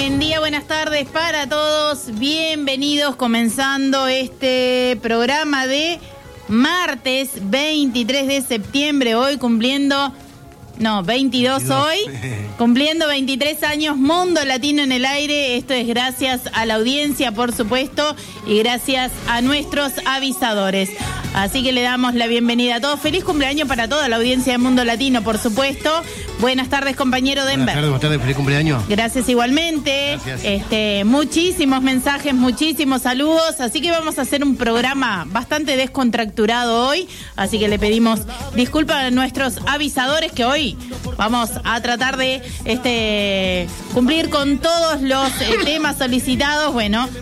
Buen día, buenas tardes para todos. Bienvenidos comenzando este programa de martes 23 de septiembre. Hoy cumpliendo... No, 22 hoy, cumpliendo 23 años, Mundo Latino en el aire. Esto es gracias a la audiencia, por supuesto, y gracias a nuestros avisadores. Así que le damos la bienvenida a todos. Feliz cumpleaños para toda la audiencia de Mundo Latino, por supuesto. Buenas tardes, compañero Denver. Buenas tardes, feliz cumpleaños. Gracias igualmente. Gracias. Muchísimos mensajes, muchísimos saludos. Así que vamos a hacer un programa bastante descontracturado hoy. Así que le pedimos disculpas a nuestros avisadores que hoy vamos a tratar de cumplir con todos los temas solicitados. Bueno,